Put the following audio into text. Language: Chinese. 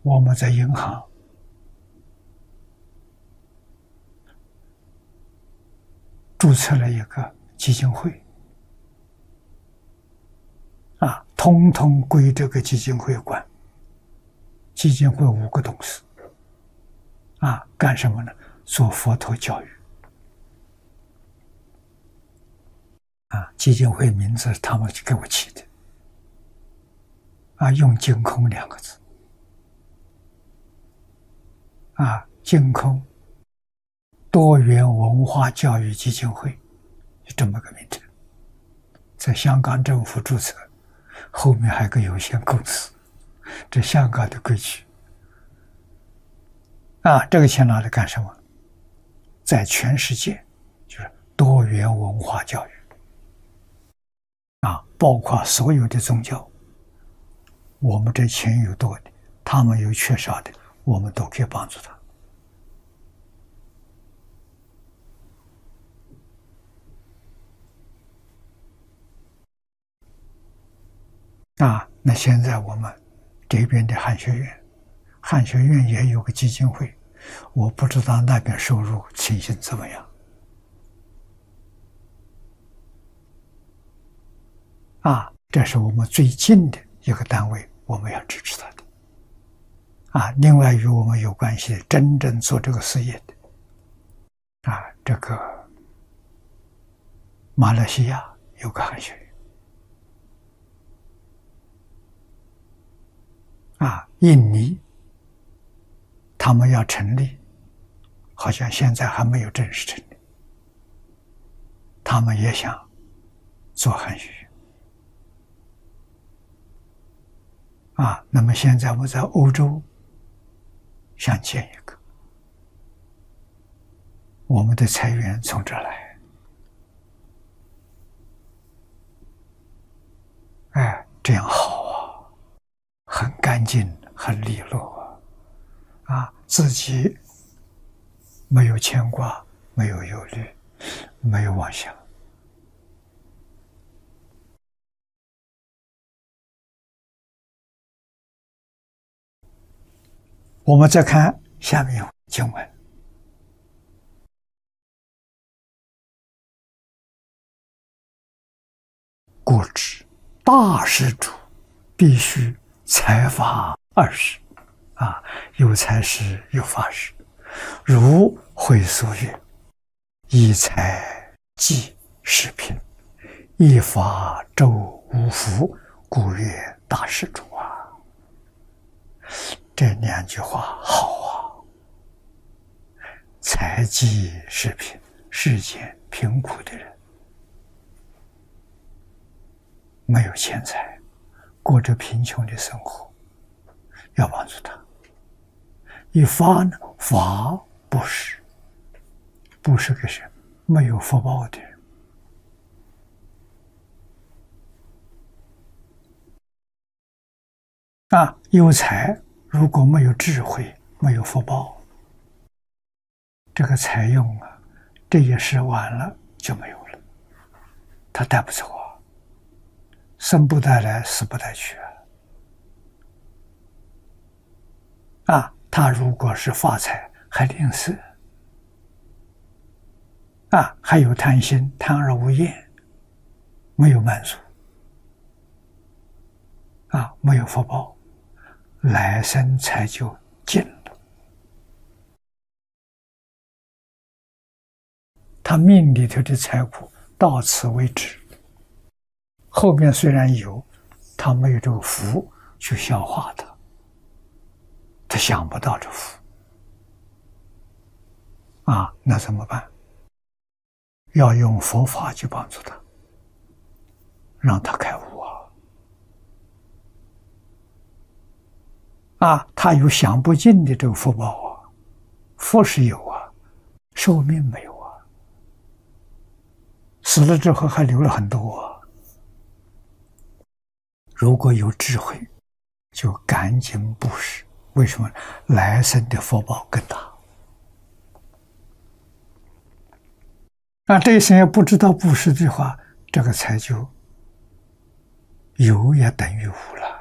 我们在银行注册了一个基金会，通通归这个基金会管。基金会5个董事，干什么呢？做佛陀教育。基金会名字他们给我起的，用净空2个字，净空多元文化教育基金会，就这么个名称，在香港政府注册，后面还有个有限公司，这香港的规矩。这个钱拿来干什么？在全世界就是多元文化教育，包括所有的宗教，我们这钱有多的，他们有缺少的，我们都可以帮助他。那现在我们这边的汉学院也有个基金会，我不知道那边收入情形怎么样。这是我们最近的一个单位，我们要支持他的。另外与我们有关系的，真正做这个事业的，这个马来西亚有个汉学院，印尼他们要成立，好像现在还没有正式成立，他们也想做汉学院。那么现在我在欧洲想建一个，我们的财源从这来，这样好很干净，很利落自己没有牵挂，没有忧虑，没有妄想。我们再看下面经文，故知大施主必须财法20，有财施有法施。如会所曰：以财济世贫，以法周五福，故曰大施主这2句话好财济世贫，世间贫苦的人没有钱财，过着贫穷的生活，要帮助他。以法呢，法布施，布施给谁？没有福报的人。有财如果没有智慧，没有福报，这个财用这一世完了就没有了，他带不走生不带来，死不带去他如果是发财还吝啬还有贪心，贪而无厌，没有满足没有福报，来生才就尽了。他命里头的财苦到此为止，后面虽然有，他没有这个福去消化它，他想不到这福那怎么办？要用佛法去帮助他，让他开悟他有享不尽的这个福报福是有寿命没有死了之后还留了很多如果有智慧，就赶紧布施。为什么？来生的福报更大。这一生也不知道布施的话，这个财就有也等于无了。